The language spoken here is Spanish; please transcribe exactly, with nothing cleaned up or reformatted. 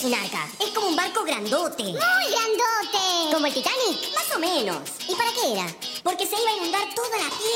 un arca. Es como un barco grandote. ¡Muy grandote! ¿Como el Titanic? Más o menos. ¿Y para qué era? Porque se iba a inundar toda la tierra.